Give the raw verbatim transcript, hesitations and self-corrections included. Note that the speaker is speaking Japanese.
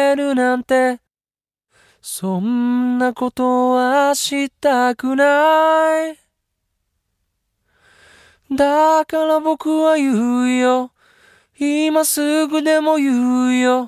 れるなんて、そんなことはしたくない。だから僕は言うよ、今すぐでも言うよ。